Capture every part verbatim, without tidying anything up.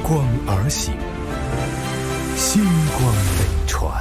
光而行，星光北传。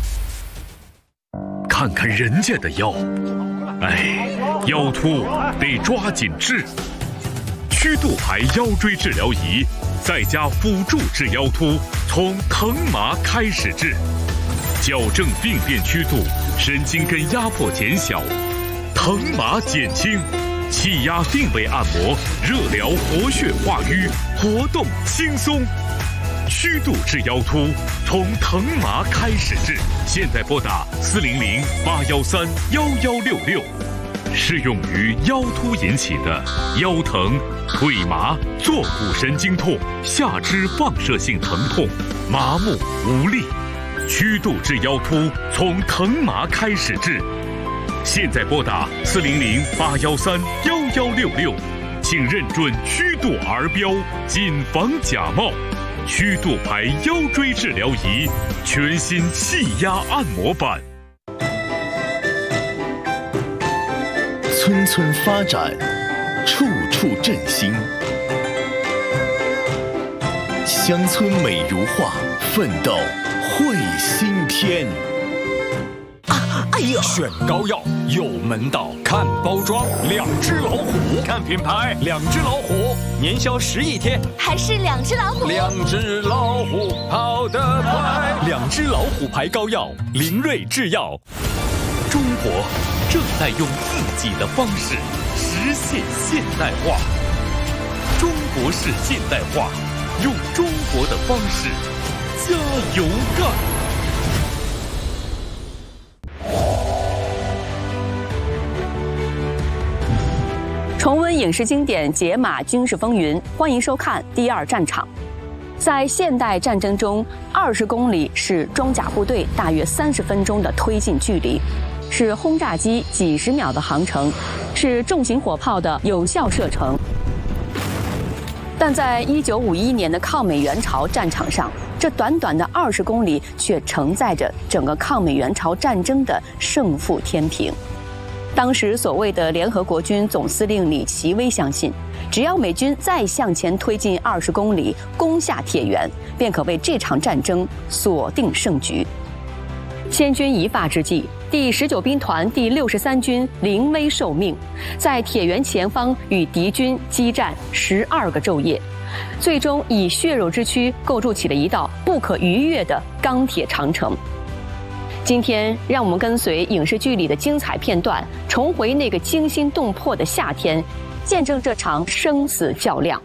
看看人家的腰，哎，腰突得抓紧治。曲度牌腰椎治疗仪，再加辅助治腰突，从疼麻开始治，矫正病变曲度，神经根压迫减小，疼麻减轻，气压定位按摩，热疗活血化瘀，活动轻松。曲度治腰突，从疼麻开始治。现在拨打四零零八幺三幺幺六六。适用于腰突引起的腰疼、腿麻、坐骨神经痛、下肢放射性疼痛、麻木无力。曲度治腰突，从疼麻开始治。现在拨打四零零八幺三幺幺六六，请认准曲度儿标，谨防假冒。曲度牌腰椎治疗仪，全新气压按摩版。 村村发展，处处振兴。乡村美如画，奋斗会新天。 哎呀！ 选膏药有门道，看包装，两只老虎；看品牌，两只老虎。年销十亿天， 还是两只老虎。 两只老虎跑得快。两只老虎牌膏药，灵瑞制药。 中国正在用自己的方式实现现代化。中国式现代化，用中国的方式加油干！ 重温影视经典，解码军事风云，欢迎收看第二战场。在现代战争中，二十公里是装甲部队大约三十分钟的推进距离，是轰炸机几十秒的航程，是重型火炮的有效射程。但在一九五一年的抗美援朝战场上，这短短的二十公里却承载着整个抗美援朝战争的胜负天平。当时所谓的联合国军总司令李奇微相信，只要美军再向前推进二十公里，攻下铁原，便可为这场战争锁定胜局。千钧一发之际，第十九兵团第六十三军临危受命，在铁原前方与敌军激战十二个昼夜，最终以血肉之躯构筑起了一道不可逾越的钢铁长城。今天，让我们跟随影视剧里的精彩片段，重回那个惊心动魄的夏天，见证这场生死较量。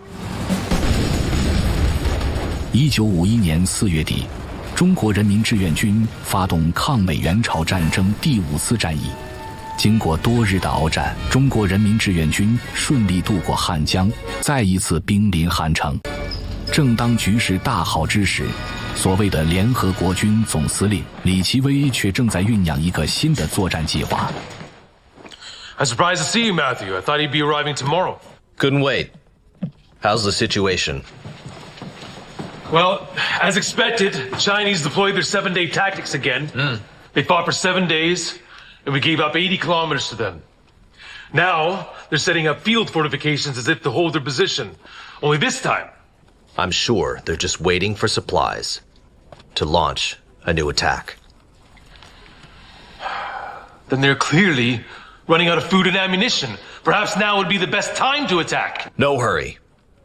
一九五一年四月底，中国人民志愿军发动抗美援朝战争第五次战役。经过多日的鏖战，中国人民志愿军顺利渡过汉江，再一次兵临汉城。正当局势大好之时，所谓的联合国军总司令李奇微却正在酝酿一个新的作战计划。 I'm surprised to see you, Matthew. I thought he'd be arriving tomorrow. Couldn't wait. How's the situation? Well, as expected, the Chinese deployed their seven-day tactics again. Mm. They fought for seven days, and we gave up eighty kilometers to them. Now, they're setting up field fortifications as if to hold their position. Only this time, I'm sure they're just waiting for supplies to launch a new attack. Then they're clearly running out of food and ammunition. Perhaps now would be the best time to attack. No hurry.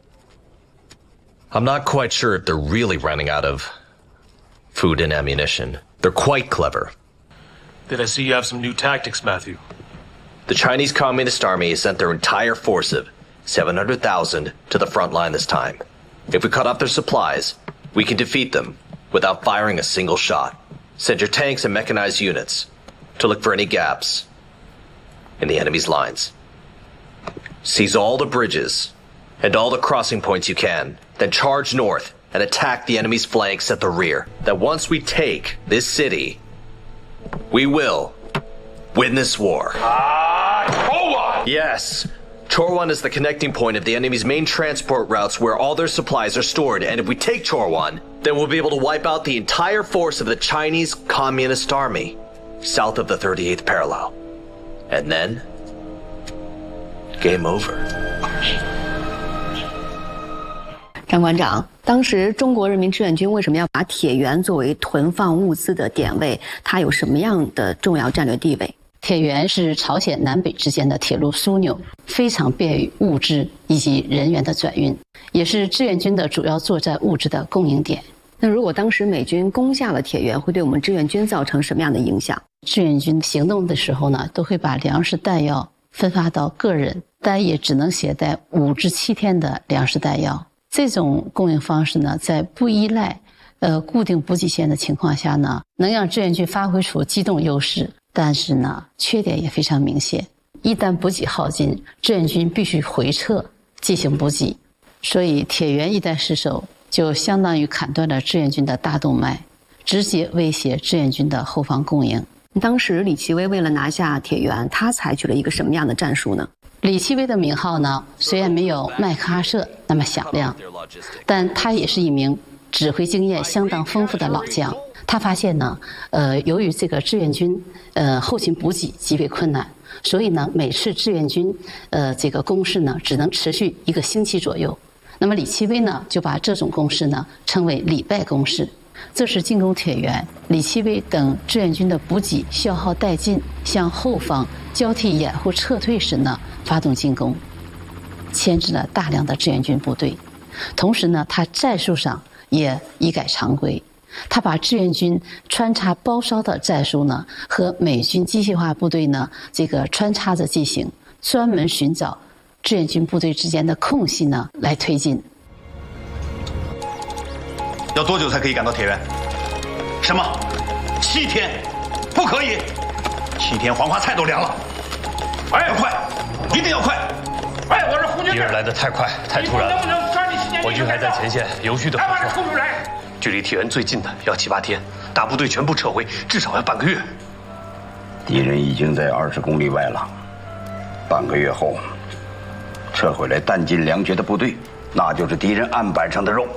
I'm not quite sure if they're really running out of food and ammunition. They're quite clever. Did I see you have some new tactics, Matthew? The Chinese Communist Army has sent their entire force of seven hundred thousand to the front line this time. If we cut off their supplies, we can defeat them without firing a single shot. Send your tanks and mechanized units to look for any gaps in the enemy's lines. Seize all the bridges and all the crossing points you can, then charge north and attack the enemy's flanks at the rear. That once we take this city, we will win this war. Ah, Chorwan! Yes. Chorwan is the connecting point of the enemy's main transport routes where all their supplies are stored, and if we take Chorwan, then we'll be able to wipe out the entire force of the Chinese Communist Army south of the thirty-eighth parallel. And then, game over. 张馆长，当时中国人民志愿军为什么要把铁原作为囤放物资的点位？它有什么样的重要战略地位？ 铁原是朝鲜南北之间的铁路枢纽，非常便于物资以及人员的转运，也是志愿军的主要作战物资的供应点。 那如果当时美军攻下了铁原，会对我们志愿军造成什么样的影响？ 志愿军行动的时候呢，都会把粮食弹药分发到个人，但也只能携带五至七天的粮食弹药。这种供应方式呢，在不依赖呃固定补给线的情况下呢，能让志愿军发挥出机动优势，但是呢，缺点也非常明显。一旦补给耗尽，志愿军必须回撤进行补给，所以铁原一旦失守，就相当于砍断了志愿军的大动脉，直接威胁志愿军的后方供应。 当时李奇微为了拿下铁原，他采取了一个什么样的战术呢？ 李奇微的名号呢，虽然没有麦克阿瑟那么响亮，但他也是一名指挥经验相当丰富的老将。他发现呢，呃，由于这个志愿军呃后勤补给极为困难，所以呢，每次志愿军呃这个攻势呢，只能持续一个星期左右。那么李奇微呢，就把这种攻势呢称为礼拜攻势。这是进攻铁原，李奇微等志愿军的补给消耗殆尽，向后方交替掩护撤退时呢，发动进攻，牵制了大量的志愿军部队。同时呢，他战术上也一改常规，他把志愿军穿插包抄的战术呢，和美军机械化部队呢这个穿插着进行，专门寻找志愿军部队之间的空隙呢来推进。 要多久才可以赶到铁原？什么？七天？不可以！七天黄花菜都凉了。哎，要快，一定要快！ 哎，我是胡军。 敌人来得太快，太突然了。 能不能抓紧时间？ 我军还在前线有序的哎， 补把这抽出来！ 距离铁原最近的要七八天，大部队全部撤回，至少要半个月。 敌人已经在二十公里外了，半个月后撤回来弹尽粮绝的部队，那就是敌人案板上的肉。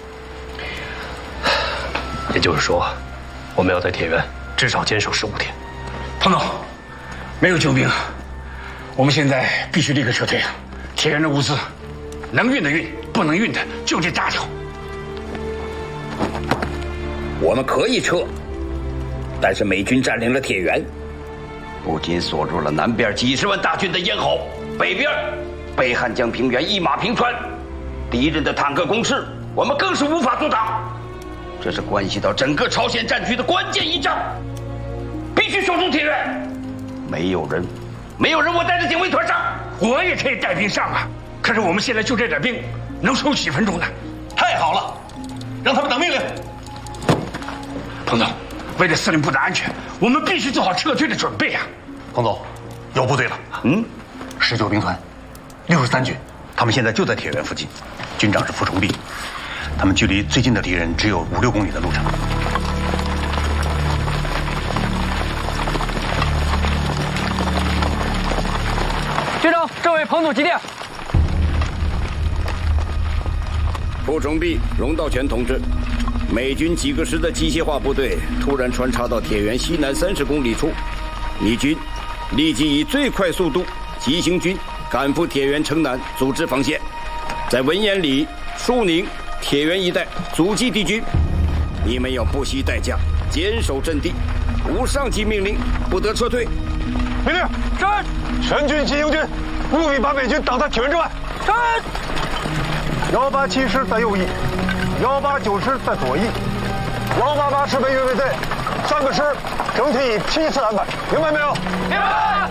也就是说，我们要在铁原至少坚守十五天。 彭总，没有救兵，我们现在必须立刻撤退啊！铁原的物资，能运的运，不能运的就这大条。 我们可以撤，但是美军占领了铁原，不仅锁住了南边几十万大军的咽喉，北边北汉江平原一马平川，敌人的坦克攻势，我们更是无法阻挡。这是关系到整个朝鲜战局的关键一仗，必须守住铁原。没有人，没有人我带着警卫团上， 我也可以带兵上啊。可是我们现在就这点兵，能守几分钟呢？ 太好了，让他们等命令。 彭总，为了司令部的安全，我们必须做好撤退的准备啊！ 彭总，有部队了。嗯，十九兵团，六十三军，他们现在就在铁原附近，军长是傅崇弼。他们距离最近的敌人只有五六公里的路程。 局长，这位彭总急电。 傅崇弼、荣道全同志，美军几个师的机械化部队突然穿插到铁原西南三十公里处，你军立即以最快速度急行军赶赴铁原城南，组织防线，在文彦里、舒宁、铁原一带阻击敌军。你们要不惜代价坚守阵地，无上级命令不得撤退。 命令是，全军急行军，务必把美军挡在铁原之外。是。幺八七师在右翼，幺八九师在左翼，幺八八师被越位队，三个师整体以批次安排，明白没有？明白。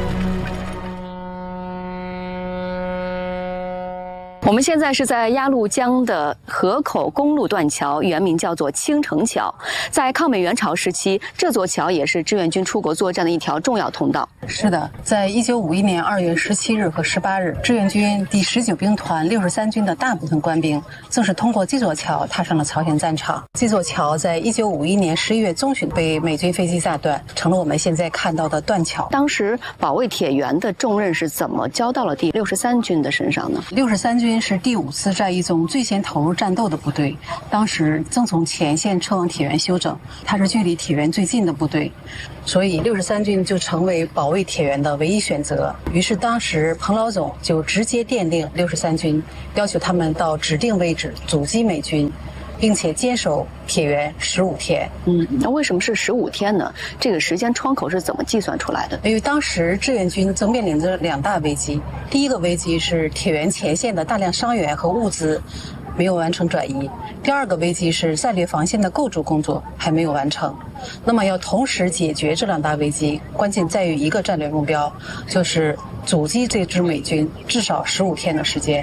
我们现在是在鸭绿江的河口公路断桥，原名叫做青城桥。在抗美援朝时期，这座桥也是志愿军出国作战的一条重要通道。 是的，在一九五一年二月十七日和十八日，志愿军第十九兵团六十三军的大部分官兵正是通过这座桥踏上了朝鲜战场。这座桥在一九五一年十一月中旬被美军飞机炸断，成了我们现在看到的断桥。 当时保卫铁原的重任是怎么交到了第六十三军的身上呢？ 六十三军军是第五次战役中最先投入战斗的部队，当时正从前线撤往铁原休整，它是距离铁原最近的部队，所以六十三军就成为保卫铁原的唯一选择。于是当时彭老总就直接电令六十三军，要求他们到指定位置阻击美军，并且坚守铁原十五天。 嗯，那为什么是十五天呢？这个时间窗口是怎么计算出来的？ 因为当时志愿军正面临着两大危机，第一个危机是铁原前线的大量伤员和物资没有完成转移，第二个危机是战略防线的构筑工作还没有完成。那么要同时解决这两大危机，关键在于一个战略目标，就是阻击这支美军至少十五天的时间。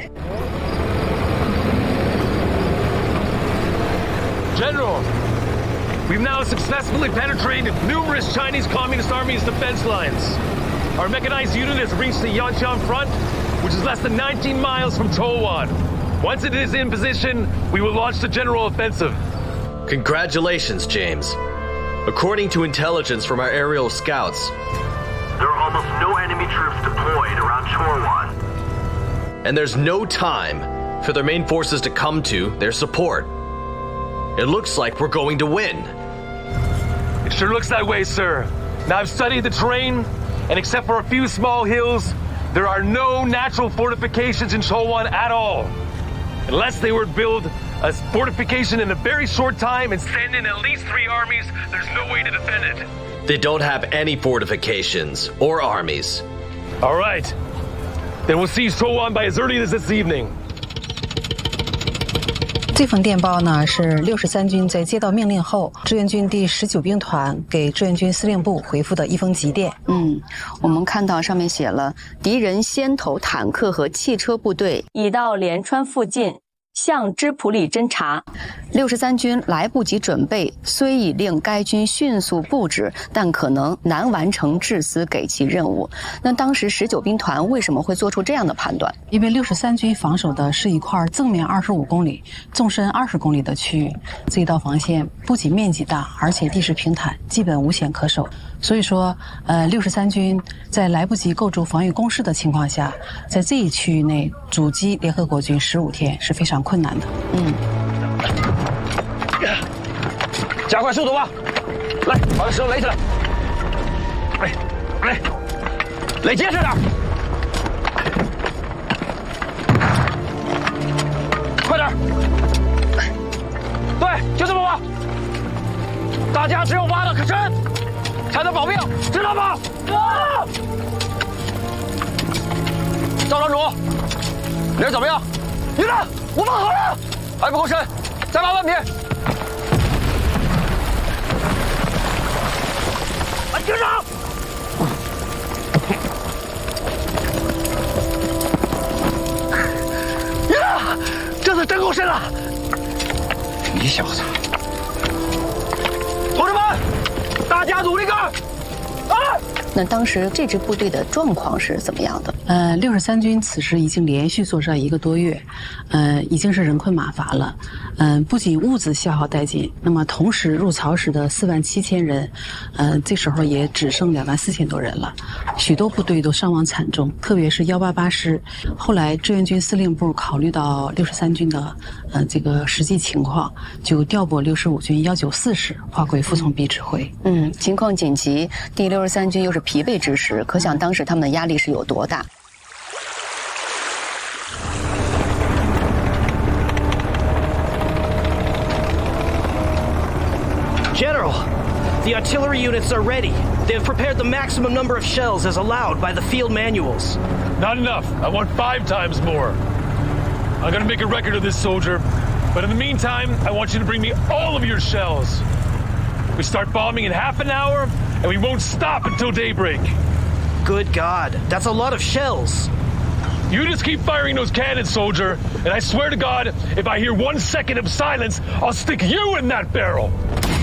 General, we've now successfully penetrated numerous Chinese Communist Army's defense lines. Our mechanized unit has reached the Yantian front, which is less than nineteen miles from Towan. Once it is in position, we will launch the general offensive. Congratulations, James. According to intelligence from our aerial scouts, there are almost no enemy troops deployed around Towan. And there's no time for their main forces to come to their support. It looks like we're going to win. It sure looks that way, sir. Now I've studied the terrain, and except for a few small hills, there are no natural fortifications in Chowan at all. Unless they were to build a fortification in a very short time and send in at least three armies, there's no way to defend it. They don't have any fortifications or armies. All right. Then we'll seize Chowan by as early as this evening. 这封电报呢，是六十三军在接到命令后，志愿军第十九兵团给志愿军司令部回复的一封急电。 嗯，我们看到上面写了，敌人先头坦克和汽车部队已到连川附近，向支普里侦察。六十三军来不及准备，虽已令该军迅速布置，但可能难完成致死给其任务。那当时十九兵团为什么会做出这样的判断？ 因为六十三军防守的是一块正面二十五公里、纵深二十公里的区域，这一道防线不仅面积大，而且地势平坦，基本无险可守。所以说，呃，六十三军在来不及构筑防御工事的情况下，在这一区域内阻击联合国军十五天是非常困难的。 嗯， 加快速度吧！来，把石头垒起来！来，来，垒结实点！快点！对，就这么挖！大家只有挖的可深，才能保命，知道吗？啊！赵庄主，你这怎么样？营长，我挖好了，还不够深，再挖半米。啊，营长！营长，这次真够深了。 你小子， 同志们，大家努力干！啊！ 那当时这支部队的状况是怎么样的？ 呃，六十三军此时已经连续作战一个多月，呃，已经是人困马乏了。嗯、呃，不仅物资消耗殆尽，那么同时入曹时的四万七千人，呃，这时候也只剩两万四千多人了。许多部队都伤亡惨重，特别是幺八八师。后来志愿军司令部考虑到六十三军的呃这个实际情况，就调拨六十五军幺九四师划归傅从弼指挥。 嗯，情况紧急，第六十三军又是疲惫之时，可想当时他们的压力是有多大。 General, the artillery units are ready. They have prepared the maximum number of shells as allowed by the field manuals. Not enough. I want five times more. I'm gonna make a record of this, soldier. But in the meantime, I want you to bring me all of your shells. We start bombing in half an hour, and we won't stop until daybreak. Good God, that's a lot of shells. You just keep firing those cannons, soldier, and I swear to God, if I hear one second of silence, I'll stick you in that barrel.